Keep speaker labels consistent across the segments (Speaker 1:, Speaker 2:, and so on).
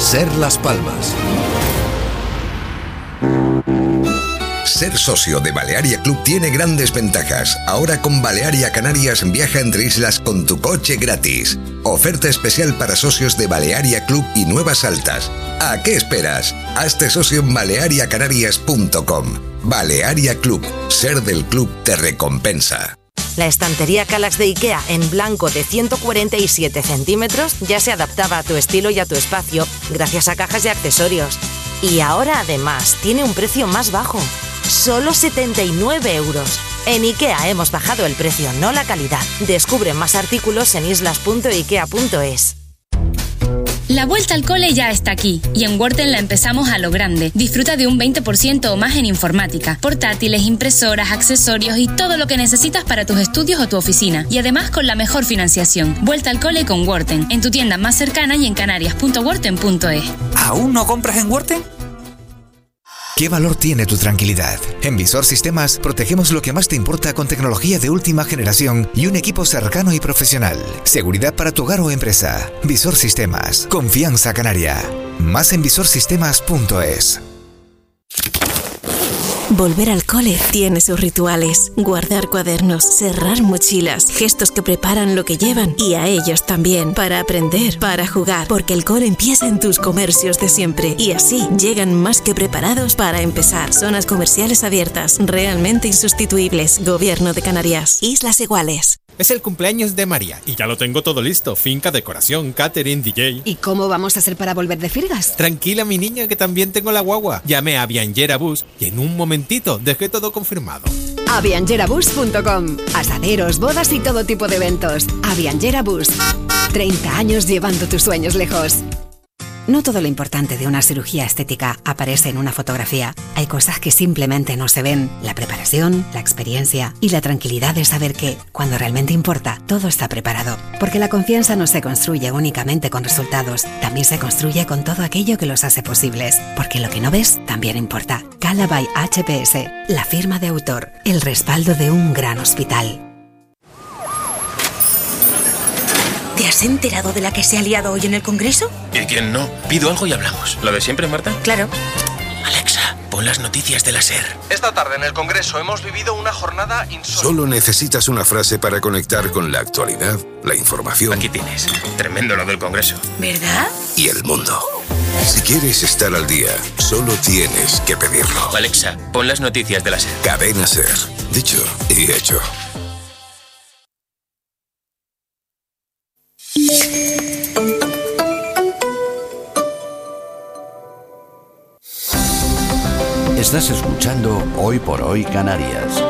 Speaker 1: SER Las Palmas.
Speaker 2: Ser socio de Balearia Club tiene grandes ventajas. Ahora con Balearia Canarias viaja entre islas con tu coche gratis. Oferta especial para socios de Balearia Club y Nuevas Altas. ¿A qué esperas? Hazte socio en baleariacanarias.com. Balearia Club. Ser del club te recompensa.
Speaker 3: La estantería Kallax de IKEA en blanco de 147 centímetros ya se adaptaba a tu estilo y a tu espacio gracias a cajas y accesorios. Y ahora además tiene un precio más bajo. Solo 79 euros. En IKEA hemos bajado el precio, no la calidad. Descubre más artículos en islas.ikea.es.
Speaker 4: La vuelta al cole ya está aquí y en Worten la empezamos a lo grande. Disfruta de un 20% o más en informática, portátiles, impresoras, accesorios y todo lo que necesitas para tus estudios o tu oficina. Y además con la mejor financiación. Vuelta al cole con Worten, en tu tienda más cercana y en canarias.worten.es.
Speaker 5: ¿Aún no compras en Worten? ¿Qué valor tiene tu tranquilidad? En Visor Sistemas protegemos lo que más te importa con tecnología de última generación y un equipo cercano y profesional. Seguridad para tu hogar o empresa. Visor Sistemas. Confianza canaria. Más en visorsistemas.es.
Speaker 6: Volver al cole tiene sus rituales. Guardar cuadernos, cerrar mochilas, gestos que preparan lo que llevan y a ellos también, para aprender, para jugar, porque el cole empieza en tus comercios de siempre y así llegan más que preparados para empezar. Zonas comerciales abiertas, realmente insustituibles. Gobierno de Canarias. Islas Iguales.
Speaker 7: Es el cumpleaños de María y ya lo tengo todo listo. Finca, decoración, catering, DJ.
Speaker 8: ¿Y cómo vamos a hacer para volver de Firgas?
Speaker 7: Tranquila, mi niña, que también tengo la guagua. Llamé a Viangera Bus y en un momentito dejé todo confirmado.
Speaker 8: Aviangerabus.com. Asaderos, bodas y todo tipo de eventos. Aviangera Bus. 30 años llevando tus sueños lejos. No todo lo importante de una cirugía estética aparece en una fotografía. Hay cosas que simplemente no se ven. La preparación, la experiencia y la tranquilidad de saber que, cuando realmente importa, todo está preparado. Porque la confianza no se construye únicamente con resultados, también se construye con todo aquello que los hace posibles. Porque lo que no ves también importa. Cala by HPS, la firma de autor, el respaldo de un gran hospital.
Speaker 9: ¿Te has enterado de la que se ha liado hoy en el Congreso?
Speaker 10: ¿Y quién no? Pido algo y hablamos. ¿Lo de siempre, Marta?
Speaker 9: Claro.
Speaker 10: Alexa, pon las noticias de la SER.
Speaker 11: Esta tarde en el Congreso hemos vivido una jornada insólita.
Speaker 2: Solo necesitas una frase para conectar con la actualidad, la información.
Speaker 10: Aquí tienes. Tremendo lo del Congreso.
Speaker 9: ¿Verdad?
Speaker 2: Y el mundo. Si quieres estar al día, solo tienes que pedirlo.
Speaker 10: Alexa, pon las noticias de la SER.
Speaker 2: Cadena SER. Dicho y hecho.
Speaker 1: Estás escuchando Hoy por Hoy Canarias.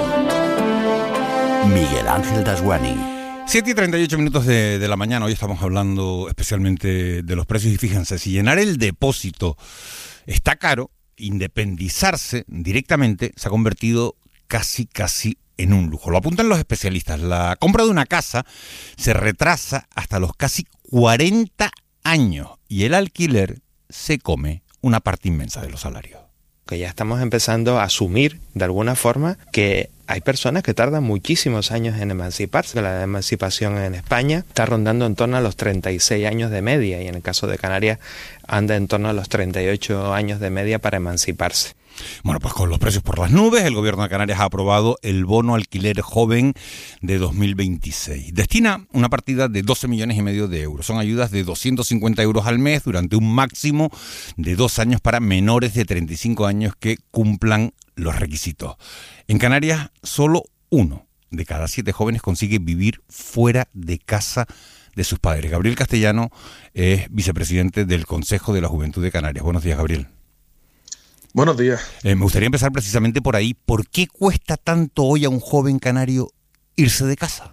Speaker 1: Miguel Ángel Dasguani.
Speaker 12: 7:38 de la mañana. Hoy estamos hablando especialmente de los precios y fíjense, si llenar el depósito está caro, independizarse directamente se ha convertido casi en un lujo. Lo apuntan los especialistas. La compra de una casa se retrasa hasta los casi 40 años y el alquiler se come una parte inmensa de los salarios.
Speaker 13: Que ya estamos empezando a asumir de alguna forma que hay personas que tardan muchísimos años en emanciparse. La emancipación en España está rondando en torno a los 36 años de media y en el caso de Canarias anda en torno a los 38 años de media para emanciparse.
Speaker 12: Bueno, pues con los precios por las nubes, el gobierno de Canarias ha aprobado el bono alquiler joven de 2026. Destina una partida de 12,5 millones de euros. Son ayudas de 250 euros al mes durante un máximo de 2 años para menores de 35 años que cumplan los requisitos. En Canarias, solo 1 de cada 7 jóvenes consigue vivir fuera de casa de sus padres. Gabriel Castellano es vicepresidente del Consejo de la Juventud de Canarias. Buenos días, Gabriel.
Speaker 14: Buenos días.
Speaker 12: Me gustaría empezar precisamente por ahí. ¿Por qué cuesta tanto hoy a un joven canario irse de casa?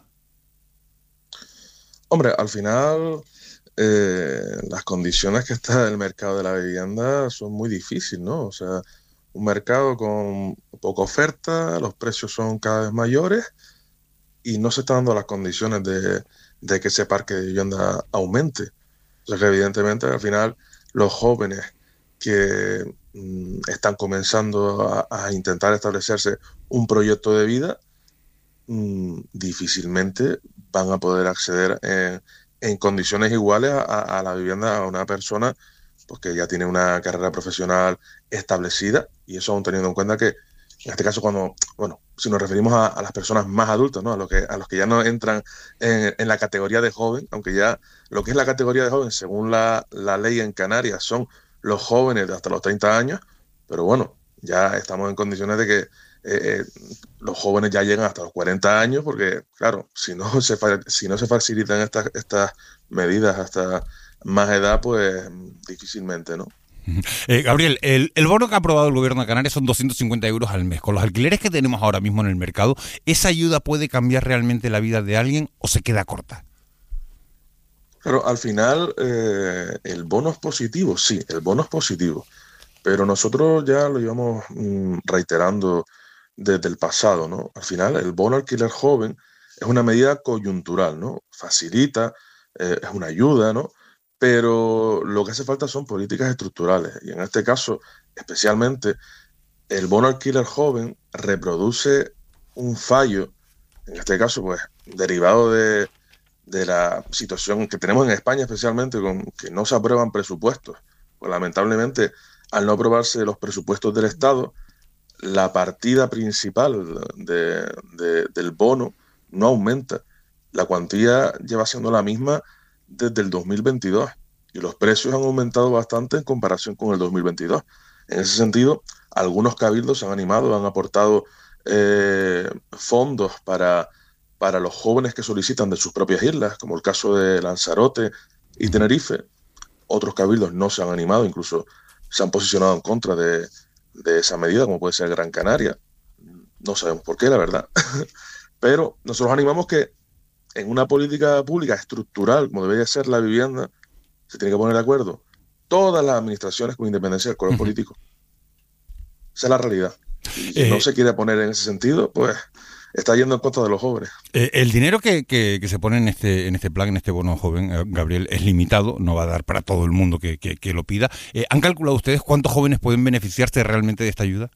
Speaker 14: Hombre, al final las condiciones que está el mercado de la vivienda son muy difíciles, ¿no? O sea, un mercado con poca oferta, los precios son cada vez mayores y no se están dando las condiciones de que ese parque de vivienda aumente. O sea que evidentemente al final los jóvenes que están comenzando a intentar establecerse un proyecto de vida, difícilmente van a poder acceder en condiciones iguales a la vivienda a una persona pues que ya tienen una carrera profesional establecida, y eso aún teniendo en cuenta que en este caso si nos referimos a las personas más adultas, ¿no? a los que ya no entran en la categoría de joven, aunque ya lo que es la categoría de joven según la ley en Canarias son los jóvenes de hasta los 30 años, pero bueno, ya estamos en condiciones de que los jóvenes ya llegan hasta los 40 años, porque claro, si no se facilitan estas medidas hasta más edad, pues difícilmente, ¿no?
Speaker 12: Gabriel, el bono que ha aprobado el gobierno de Canarias son 250 euros al mes. Con los alquileres que tenemos ahora mismo en el mercado, ¿esa ayuda puede cambiar realmente la vida de alguien o se queda corta?
Speaker 14: Pero al final el bono es positivo, sí, el bono es positivo, pero nosotros ya lo llevamos reiterando desde el pasado, ¿no? Al final el bono alquiler joven es una medida coyuntural, ¿no? Facilita, es una ayuda, ¿no? Pero lo que hace falta son políticas estructurales, y en este caso, especialmente, el bono alquiler joven reproduce un fallo, en este caso, pues, derivado de la situación que tenemos en España, especialmente, con que no se aprueban presupuestos. Pues lamentablemente, al no aprobarse los presupuestos del Estado, la partida principal del bono no aumenta. La cuantía lleva siendo la misma desde el 2022 y los precios han aumentado bastante en comparación con el 2022. En ese sentido, algunos cabildos se han animado, han aportado fondos para los jóvenes que solicitan de sus propias islas, como el caso de Lanzarote y Tenerife. Otros cabildos no se han animado, incluso se han posicionado en contra de esa medida, como puede ser Gran Canaria. No sabemos por qué, la verdad. Pero nosotros animamos que en una política pública estructural, como debería ser la vivienda, se tiene que poner de acuerdo todas las administraciones con independencia del color político. Esa es la realidad. Y si no se quiere poner en ese sentido, pues está yendo en contra de los jóvenes.
Speaker 12: El dinero que se pone en este plan, en este bono joven, Gabriel, es limitado, no va a dar para todo el mundo que lo pida. ¿Han calculado ustedes cuántos jóvenes pueden beneficiarse realmente de esta ayuda?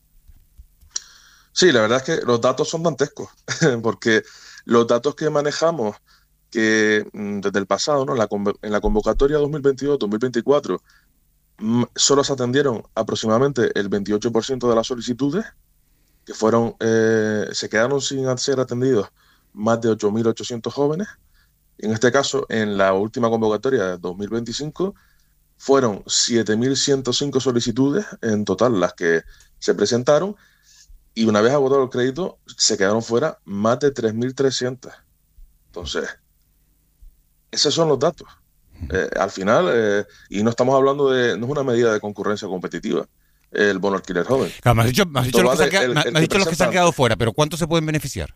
Speaker 14: Sí, la verdad es que los datos son dantescos, porque los datos que manejamos que desde el pasado, ¿no? En la convocatoria 2022-2024, solo se atendieron aproximadamente el 28% de las solicitudes, que se quedaron sin ser atendidos más de 8.800 jóvenes. En este caso, en la última convocatoria de 2025, fueron 7.105 solicitudes en total las que se presentaron, y una vez agotado el crédito, se quedaron fuera más de 3.300. Entonces, esos son los datos. Al final, y no estamos hablando no es una medida de concurrencia competitiva, el bono alquiler joven.
Speaker 12: Claro, me has dicho los que se han quedado fuera, pero ¿cuántos se pueden beneficiar?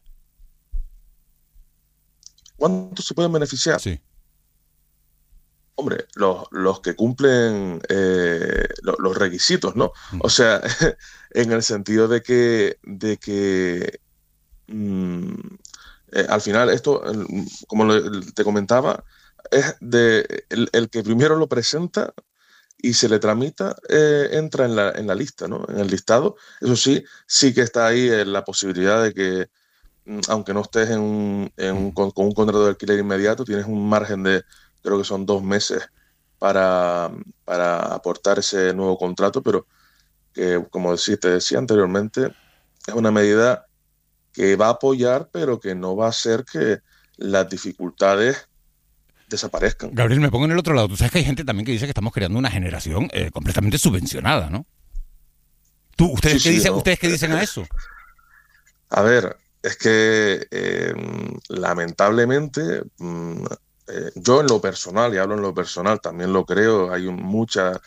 Speaker 14: ¿Cuántos se pueden beneficiar?
Speaker 12: Sí.
Speaker 14: Hombre, los que cumplen los requisitos, ¿no? O sea, en el sentido de que al final esto, como te comentaba, es el que primero lo presenta y se le tramita, entra en la lista, ¿no? En el listado. Eso sí que está ahí la posibilidad de que, aunque no estés con un contrato de alquiler inmediato, tienes un margen de, creo que son 2 meses para aportar ese nuevo contrato, pero que, como te decía anteriormente, es una medida que va a apoyar, pero que no va a hacer que las dificultades desaparezcan.
Speaker 12: Gabriel, me pongo en el otro lado. Tú sabes que hay gente también que dice que estamos creando una generación completamente subvencionada, ¿no? ¿Ustedes qué dicen a eso?
Speaker 14: A ver, es que lamentablemente, yo en lo personal, y hablo en lo personal, también lo creo, hay mucha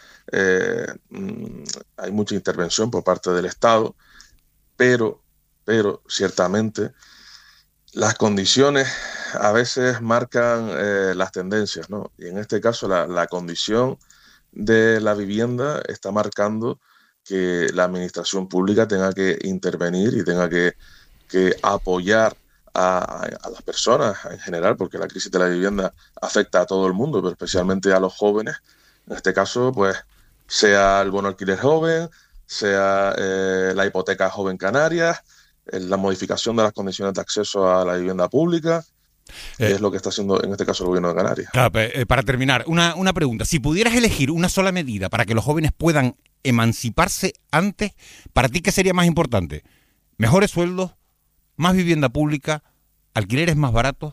Speaker 14: intervención por parte del Estado, pero ciertamente las condiciones a veces marcan las tendencias, ¿no? Y en este caso la condición de la vivienda está marcando que la administración pública tenga que intervenir y tenga que apoyar a las personas en general, porque la crisis de la vivienda afecta a todo el mundo, pero especialmente a los jóvenes. En este caso, pues, sea el bono alquiler joven, sea la hipoteca joven Canarias, la modificación de las condiciones de acceso a la vivienda pública, Y es lo que está haciendo en este caso el gobierno de Canarias.
Speaker 12: Claro, para terminar, una pregunta. Si pudieras elegir una sola medida para que los jóvenes puedan emanciparse antes, ¿para ti qué sería más importante? ¿Mejores sueldos? ¿Más vivienda pública? ¿Alquileres más baratos?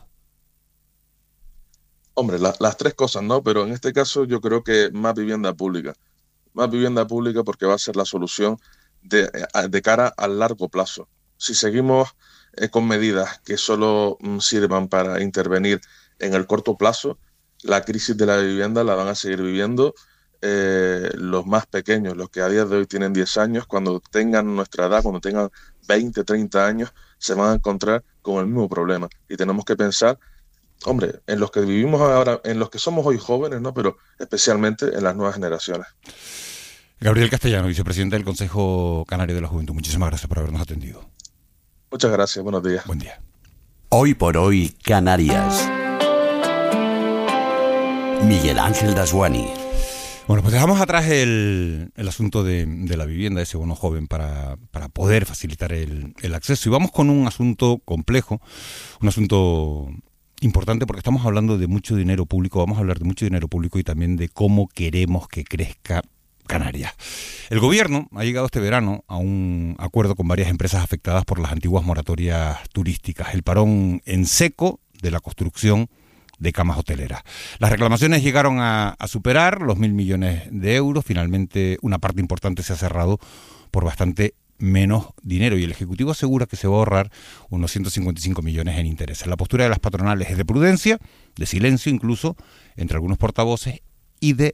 Speaker 14: Hombre, las tres cosas, ¿no? Pero en este caso yo creo que más vivienda pública. Más vivienda pública porque va a ser la solución de cara al largo plazo. Si seguimos con medidas que solo sirvan para intervenir en el corto plazo, la crisis de la vivienda la van a seguir viviendo los más pequeños, los que a día de hoy tienen 10 años, cuando tengan nuestra edad, cuando tengan 20, 30 años, se van a encontrar con el mismo problema. Y tenemos que pensar, hombre, en los que vivimos ahora, en los que somos hoy jóvenes, ¿no? Pero especialmente en las nuevas generaciones.
Speaker 12: Gabriel Castellano, vicepresidente del Consejo Canario de la Juventud. Muchísimas gracias por habernos atendido.
Speaker 14: Muchas gracias, buenos días.
Speaker 12: Buen día.
Speaker 1: Hoy por hoy, Canarias. Miguel Ángel Dasguani.
Speaker 12: Bueno, pues dejamos atrás el asunto de la vivienda, ese bono joven para poder facilitar el acceso. Y vamos con un asunto complejo, un asunto importante porque estamos hablando de mucho dinero público, vamos a hablar de mucho dinero público y también de cómo queremos que crezca Canarias. El gobierno ha llegado este verano a un acuerdo con varias empresas afectadas por las antiguas moratorias turísticas, el parón en seco de la construcción de camas hoteleras. Las reclamaciones llegaron a superar los 1.000 millones de euros. Finalmente, una parte importante se ha cerrado por bastante menos dinero y el Ejecutivo asegura que se va a ahorrar unos 155 millones en intereses. La postura de las patronales es de prudencia, de silencio incluso, entre algunos portavoces, y de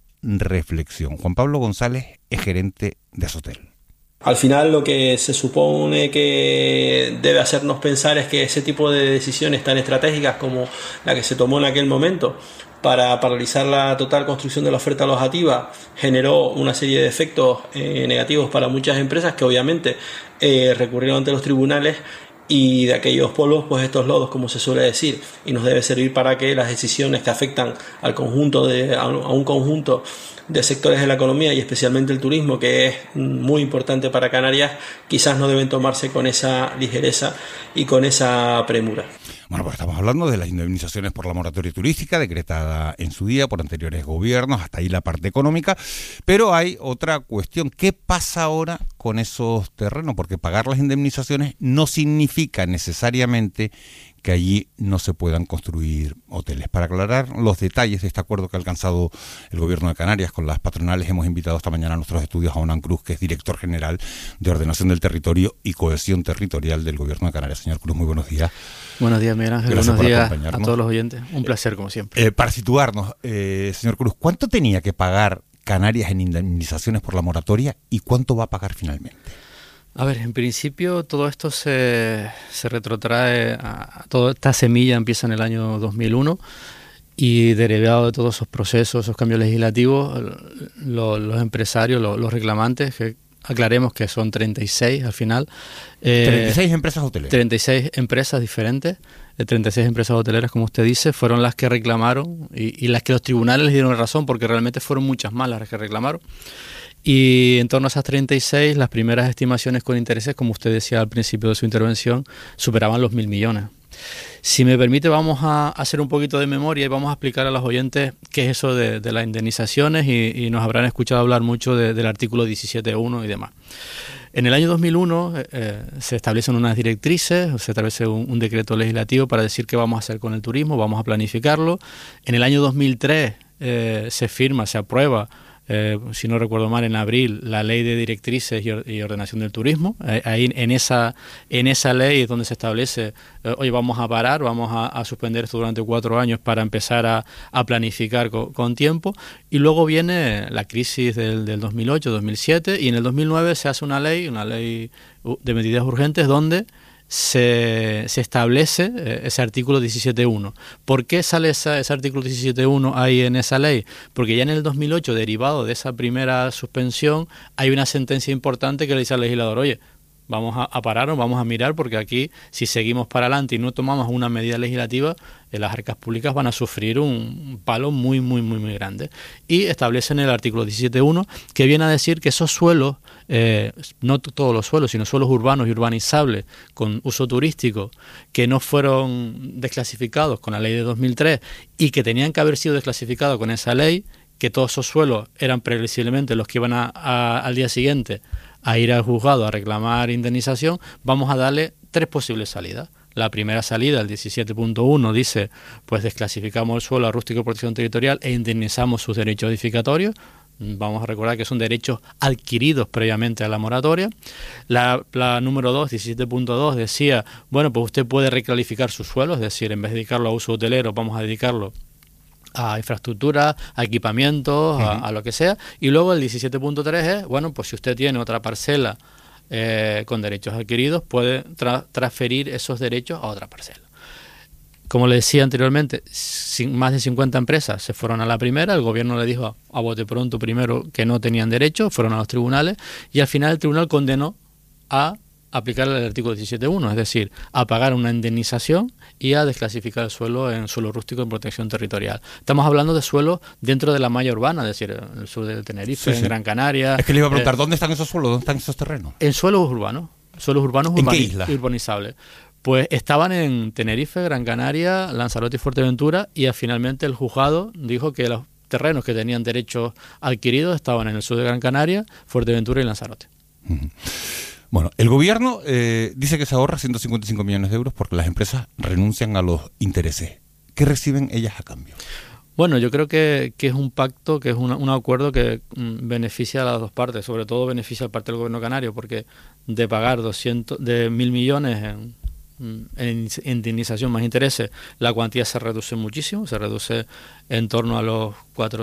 Speaker 12: reflexión. Juan Pablo González es gerente de Azotel.
Speaker 15: Al final lo que se supone que debe hacernos pensar es que ese tipo de decisiones tan estratégicas como la que se tomó en aquel momento para paralizar la total construcción de la oferta alojativa generó una serie de efectos negativos para muchas empresas que obviamente recurrieron ante los tribunales y de aquellos polvos, pues estos lodos, como se suele decir, y nos debe servir para que las decisiones que afectan al conjunto a un conjunto de sectores de la economía y especialmente el turismo, que es muy importante para Canarias, quizás no deben tomarse con esa ligereza y con esa premura.
Speaker 12: Bueno, pues estamos hablando de las indemnizaciones por la moratoria turística decretada en su día por anteriores gobiernos, hasta ahí la parte económica, pero hay otra cuestión. ¿Qué pasa ahora con esos terrenos? Porque pagar las indemnizaciones no significa necesariamente que allí no se puedan construir hoteles. Para aclarar los detalles de este acuerdo que ha alcanzado el Gobierno de Canarias con las patronales, hemos invitado esta mañana a nuestros estudios a Onan Cruz, que es director general de Ordenación del Territorio y Cohesión Territorial del Gobierno de Canarias. Señor Cruz, muy buenos días.
Speaker 16: Buenos días, Miguel Ángel.
Speaker 12: Gracias
Speaker 16: buenos días
Speaker 12: a
Speaker 16: todos los oyentes. Un placer, como siempre.
Speaker 12: Para situarnos, señor Cruz, ¿cuánto tenía que pagar Canarias en indemnizaciones por la moratoria y cuánto va a pagar finalmente?
Speaker 16: A ver, en principio todo esto se retrotrae, toda esta semilla empieza en el año 2001 y derivado de todos esos procesos, esos cambios legislativos, los empresarios, los reclamantes, que aclaremos que son 36 al final.
Speaker 12: 36 empresas hoteleras. 36
Speaker 16: empresas diferentes, 36 empresas hoteleras, como usted dice, fueron las que reclamaron y las que los tribunales les dieron razón, porque realmente fueron muchas más las que reclamaron. Y en torno a esas 36, las primeras estimaciones con intereses, como usted decía al principio de su intervención, superaban los 1.000 millones. Si me permite, vamos a hacer un poquito de memoria y vamos a explicar a los oyentes qué es eso de las indemnizaciones y nos habrán escuchado hablar mucho del artículo 17.1 y demás. En el año 2001 se establecen unas directrices, se establece un decreto legislativo para decir qué vamos a hacer con el turismo, vamos a planificarlo. En el año 2003 se firma, se aprueba, si no recuerdo mal, en abril, la Ley de Directrices y Ordenación del Turismo. Ahí en esa ley es donde se establece, oye, vamos a parar, vamos a suspender esto durante 4 años para empezar a planificar con tiempo. Y luego viene la crisis del 2008-2007 y en el 2009 se hace una ley de medidas urgentes donde se establece ese artículo 17.1. ¿Por qué sale ese artículo 17.1 ahí en esa ley? Porque ya en el 2008, derivado de esa primera suspensión, hay una sentencia importante que le dice al legislador, oye, vamos a pararnos, vamos a mirar, porque aquí, si seguimos para adelante y no tomamos una medida legislativa, las arcas públicas van a sufrir un palo muy, muy, muy, muy grande. Y establecen el artículo 17.1, que viene a decir que esos suelos, no todos los suelos, sino suelos urbanos y urbanizables con uso turístico, que no fueron desclasificados con la ley de 2003 y que tenían que haber sido desclasificados con esa ley, que todos esos suelos eran previsiblemente los que iban al día siguiente a ir al juzgado a reclamar indemnización, vamos a darle 3 posibles salidas. La primera salida, el 17.1, dice, pues desclasificamos el suelo a rústico de protección territorial e indemnizamos sus derechos edificatorios. Vamos a recordar que son derechos adquiridos previamente a la moratoria. La número 2, 17.2, decía, bueno, pues usted puede reclasificar su suelo, es decir, en vez de dedicarlo a uso hotelero, vamos a dedicarlo a infraestructura, a equipamientos, a lo que sea. Y luego el 17.3 es, bueno, pues si usted tiene otra parcela con derechos adquiridos, puede transferir esos derechos a otra parcela. Como le decía anteriormente, más de 50 empresas se fueron a la primera, el gobierno le dijo a bote pronto primero que no tenían derecho, fueron a los tribunales y al final el tribunal condenó a aplicar el artículo 17.1, es decir, a pagar una indemnización y a desclasificar el suelo en suelo rústico en protección territorial. Estamos hablando de suelos dentro de la malla urbana, es decir, en el sur de Tenerife, en Gran Canaria.
Speaker 12: Es que le iba a preguntar, ¿dónde están esos suelos? ¿Dónde están esos terrenos?
Speaker 16: En suelos urbanos
Speaker 12: ¿En qué isla?
Speaker 16: Urbanizables. Pues estaban en Tenerife, Gran Canaria, Lanzarote y Fuerteventura, y finalmente el juzgado dijo que los terrenos que tenían derechos adquiridos estaban en el sur de Gran Canaria, Fuerteventura y Lanzarote.
Speaker 12: Bueno, el gobierno dice que se ahorra 155 millones de euros porque las empresas renuncian a los intereses. ¿Qué reciben ellas a cambio?
Speaker 16: Bueno, yo creo que es un pacto, que es un acuerdo que beneficia a las dos partes, sobre todo beneficia al parte del gobierno canario, porque de pagar 1.000 millones en indemnización más intereses, la cuantía se reduce muchísimo, se reduce en torno a los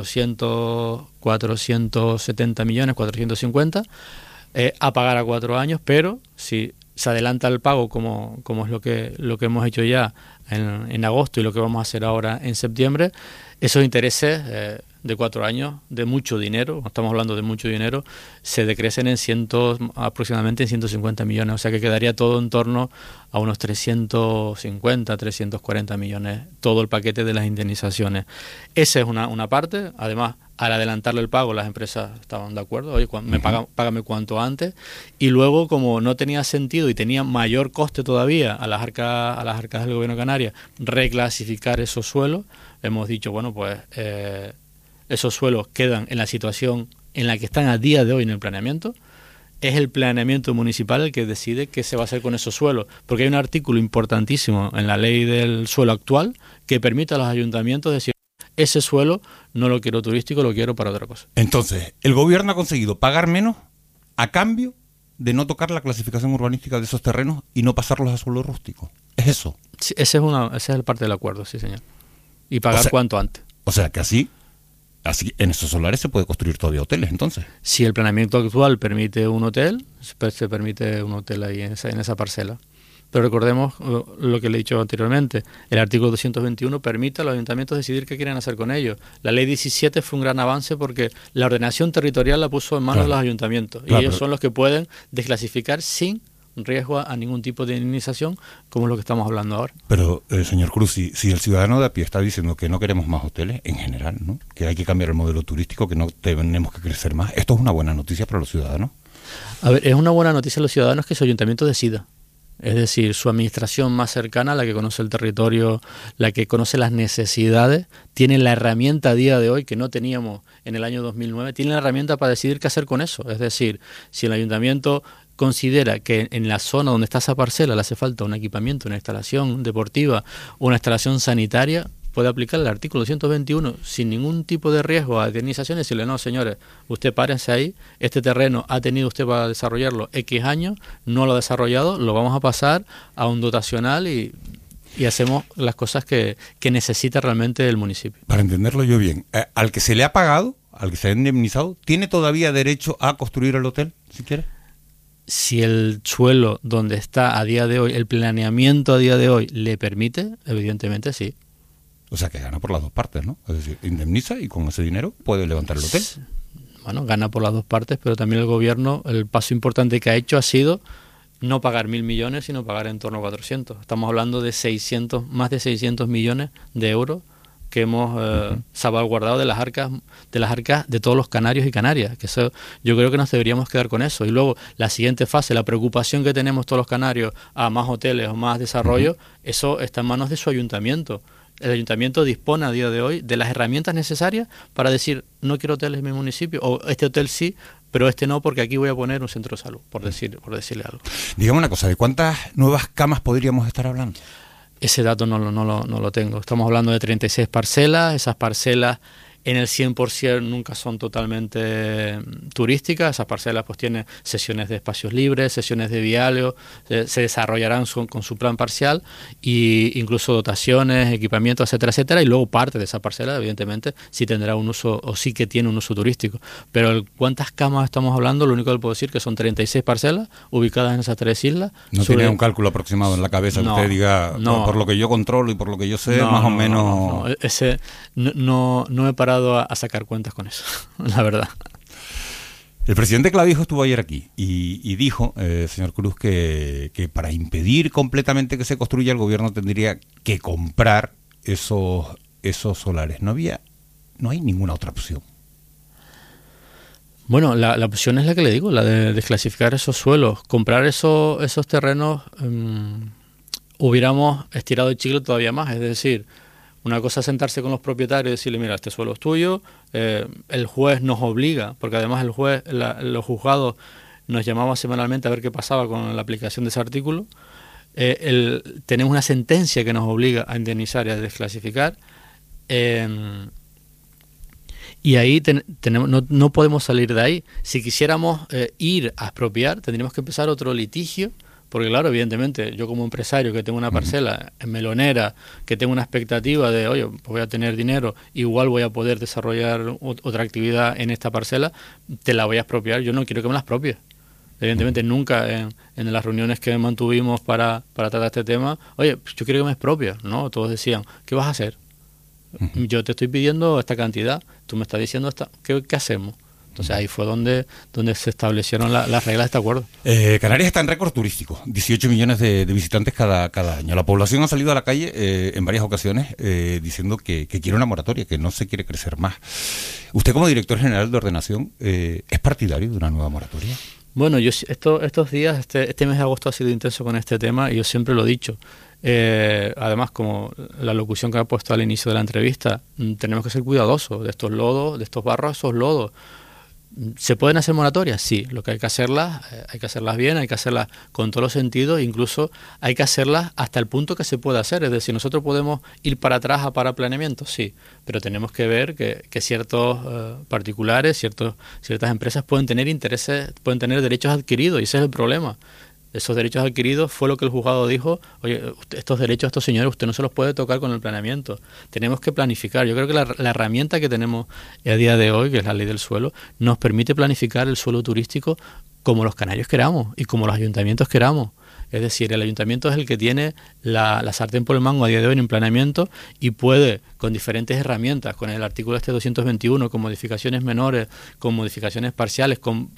Speaker 16: 470 millones, 450, a pagar a 4 años, pero si se adelanta el pago como es lo que hemos hecho ya en agosto y lo que vamos a hacer ahora en septiembre, esos intereses de 4 años, de mucho dinero, estamos hablando de mucho dinero, se decrecen aproximadamente en 150 millones, o sea que quedaría todo en torno a unos 350, 340 millones, todo el paquete de las indemnizaciones. Esa es una parte. Además, al adelantarle el pago, las empresas estaban de acuerdo, oye, págame cuanto antes, y luego, como no tenía sentido y tenía mayor coste todavía a las arcas del gobierno de Canarias reclasificar esos suelos, hemos dicho, bueno, pues esos suelos quedan en la situación en la que están a día de hoy en el planeamiento. Es el planeamiento municipal el que decide qué se va a hacer con esos suelos, porque hay un artículo importantísimo en la ley del suelo actual que permite a los ayuntamientos decir, ese suelo no lo quiero turístico, lo quiero para otra cosa.
Speaker 12: Entonces, el gobierno ha conseguido pagar menos a cambio de no tocar la clasificación urbanística de esos terrenos y no pasarlos a suelo rústico. ¿Es eso?
Speaker 16: Sí, esa es el parte del acuerdo, sí, señor. Y pagar cuanto antes.
Speaker 12: O sea que así en esos solares se puede construir todavía hoteles, entonces.
Speaker 16: Si el planeamiento actual permite un hotel, se permite un hotel ahí en esa parcela. Pero recordemos lo que le he dicho anteriormente, el artículo 221 permite a los ayuntamientos decidir qué quieren hacer con ellos. La ley 17 fue un gran avance porque la ordenación territorial la puso en manos de los ayuntamientos y ellos son los que pueden desclasificar sin riesgo a ningún tipo de indemnización, como es lo que estamos hablando ahora.
Speaker 12: Pero, señor Cruz, si el ciudadano de a pie está diciendo que no queremos más hoteles, en general, ¿no?, que hay que cambiar el modelo turístico, que no tenemos que crecer más, ¿esto es una buena noticia para los ciudadanos?
Speaker 16: A ver, es una buena noticia a los ciudadanos que su ayuntamiento decida. Es decir, su administración más cercana, la que conoce el territorio, la que conoce las necesidades, tiene la herramienta a día de hoy que no teníamos en el año 2009, tiene la herramienta para decidir qué hacer con eso. Es decir, si el ayuntamiento considera que en la zona donde está esa parcela le hace falta un equipamiento, una instalación deportiva, una instalación sanitaria, puede aplicar el artículo 221 sin ningún tipo de riesgo a indemnizaciones y decirle, no, señores, usted párense ahí, este terreno ha tenido usted para desarrollarlo X años, no lo ha desarrollado, lo vamos a pasar a un dotacional y hacemos las cosas que necesita realmente el municipio.
Speaker 12: Para entenderlo yo bien, al que se le ha pagado, al que se ha indemnizado, ¿tiene todavía derecho a construir el hotel, si quiere?
Speaker 16: Si el suelo donde está a día de hoy, el planeamiento a día de hoy le permite, evidentemente sí.
Speaker 12: O sea que gana por las dos partes, ¿no? Es decir, indemniza y con ese dinero puede levantar el hotel.
Speaker 16: Bueno, gana por las dos partes, pero también el gobierno, el paso importante que ha hecho ha sido no pagar 1.000 millones, sino pagar en torno a 400. Estamos hablando de más de 600 millones de euros que hemos salvaguardado de las arcas de todos los canarios y canarias, que eso, yo creo que nos deberíamos quedar con eso. Y luego la siguiente fase, la preocupación que tenemos todos los canarios a más hoteles o más desarrollo, eso está en manos de su ayuntamiento. El ayuntamiento dispone a día de hoy de las herramientas necesarias para decir, no quiero hoteles en mi municipio, o este hotel sí, pero este no, porque aquí voy a poner un centro de salud, por decirle algo.
Speaker 12: Dígame una cosa, ¿de cuántas nuevas camas podríamos estar hablando?
Speaker 16: Ese dato no lo tengo. Estamos hablando de 36 parcelas. Esas parcelas en el 100% nunca son totalmente turísticas. Esas parcelas pues tienen sesiones de espacios libres, sesiones de vialeo, se desarrollarán con su plan parcial, y incluso dotaciones, equipamientos, etcétera, etcétera. Y luego parte de esa parcela, evidentemente, sí tendrá un uso, o sí que tiene un uso turístico. Pero ¿cuántas camas estamos hablando? Lo único que puedo decir que son 36 parcelas ubicadas en esas 3 islas.
Speaker 12: No tiene un cálculo aproximado en la cabeza que usted diga, por lo que yo controlo y por lo que yo sé, más o menos...
Speaker 16: No he parado a sacar cuentas con eso, la verdad.
Speaker 12: El presidente Clavijo estuvo ayer aquí y dijo, señor Cruz, que para impedir completamente que se construya, el gobierno tendría que comprar esos solares. No hay ninguna otra opción.
Speaker 16: Bueno, la opción es la que le digo, la de desclasificar esos suelos. Comprar esos terrenos, hubiéramos estirado el chicle todavía más, es decir, una cosa es sentarse con los propietarios y decirle, mira, este suelo es tuyo, el juez nos obliga, porque además el juez, los juzgados nos llamaban semanalmente a ver qué pasaba con la aplicación de ese artículo, tenemos una sentencia que nos obliga a indemnizar y a desclasificar, y ahí no podemos salir de ahí. Si quisiéramos ir a expropiar, tendríamos que empezar otro litigio. Porque claro, evidentemente, yo como empresario que tengo una parcela en melonera, que tengo una expectativa de, oye, pues voy a tener dinero, igual voy a poder desarrollar otra actividad en esta parcela, te la voy a expropiar, yo no quiero que me la expropies. Evidentemente nunca en las reuniones que mantuvimos para tratar este tema, oye, pues yo quiero que me expropies, ¿no? Todos decían, ¿qué vas a hacer? Yo te estoy pidiendo esta cantidad, tú me estás diciendo ¿qué hacemos? Entonces ahí fue donde se establecieron las reglas de este acuerdo.
Speaker 12: Canarias está en récord turístico, 18 millones de visitantes cada año. La población ha salido a la calle en varias ocasiones diciendo que quiere una moratoria, que no se quiere crecer más. Usted como director general de ordenación, ¿es partidario de una nueva moratoria?
Speaker 16: Bueno, yo estos días, este mes de agosto ha sido intenso con este tema y yo siempre lo he dicho. Además, como la locución que ha puesto al inicio de la entrevista, tenemos que ser cuidadosos de estos lodos, de estos barros, esos lodos. ¿Se pueden hacer moratorias? Sí, lo que hay que hacerlas bien, hay que hacerlas con todos los sentidos, incluso hay que hacerlas hasta el punto que se pueda hacer. Es decir, nosotros podemos ir para atrás a para planeamiento, sí, pero tenemos que ver que ciertos particulares, ciertas empresas pueden tener intereses, pueden tener derechos adquiridos, y ese es el problema. Esos derechos adquiridos fue lo que el juzgado dijo, oye, estos derechos a estos señores usted no se los puede tocar con el planeamiento. Tenemos que planificar. Yo creo que la herramienta que tenemos a día de hoy, que es la ley del suelo, nos permite planificar el suelo turístico como los canarios queramos y como los ayuntamientos queramos. Es decir, el ayuntamiento es el que tiene la sartén por el mango a día de hoy en planeamiento y puede, con diferentes herramientas, con el artículo 221, con modificaciones menores, con modificaciones parciales, con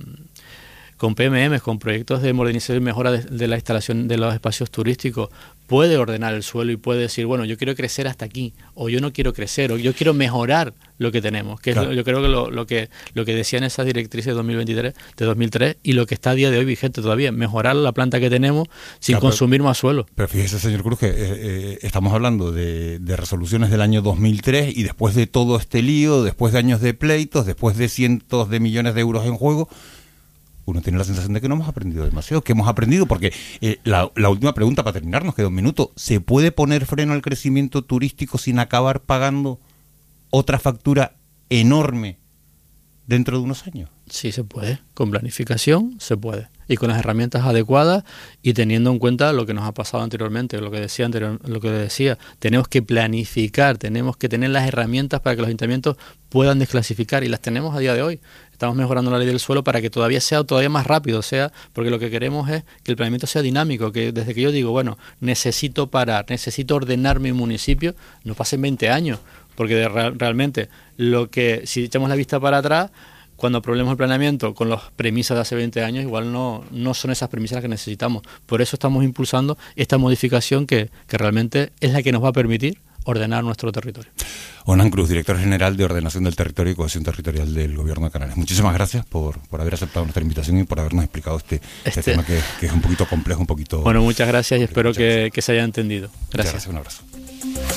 Speaker 16: PMM, con proyectos de modernización y mejora de la instalación de los espacios turísticos, puede ordenar el suelo y puede decir, bueno, yo quiero crecer hasta aquí, o yo no quiero crecer, o yo quiero mejorar lo que tenemos, que claro. Yo creo que lo que decían esas directrices de 2003, y lo que está a día de hoy vigente todavía, mejorar la planta que tenemos sin consumir más suelo.
Speaker 12: Pero fíjese, señor Cruz, que estamos hablando de resoluciones del año 2003, y después de todo este lío, después de años de pleitos, después de cientos de millones de euros en juego, uno tiene la sensación de que no hemos aprendido demasiado, que hemos aprendido, porque la última pregunta para terminar, nos queda un minuto, ¿se puede poner freno al crecimiento turístico sin acabar pagando otra factura enorme dentro de unos años?
Speaker 16: Sí, se puede, con planificación se puede, y con las herramientas adecuadas y teniendo en cuenta lo que nos ha pasado anteriormente, lo que decía, tenemos que planificar, tenemos que tener las herramientas para que los ayuntamientos puedan desclasificar, y las tenemos a día de hoy. Estamos mejorando la ley del suelo para que sea todavía más rápido, porque lo que queremos es que el planeamiento sea dinámico, que desde que yo digo, bueno, necesito parar, necesito ordenar mi municipio, no pasen 20 años, porque realmente si echamos la vista para atrás, cuando aprobemos el planeamiento con las premisas de hace 20 años, igual no son esas premisas las que necesitamos. Por eso estamos impulsando esta modificación que realmente es la que nos va a permitir ordenar nuestro territorio.
Speaker 12: Hernán Cruz, director general de Ordenación del Territorio y Cohesión Territorial del Gobierno de Canarias. Muchísimas gracias por haber aceptado nuestra invitación y por habernos explicado este tema que es un poquito complejo, un poquito...
Speaker 16: Bueno, muchas gracias y espero que se haya entendido. Gracias.
Speaker 12: Un abrazo.